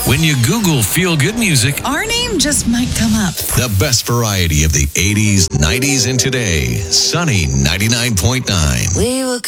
When you Google feel-good music, our name just might come up. the best variety of the 80s, 90s, and today. Sunny 99.9. We were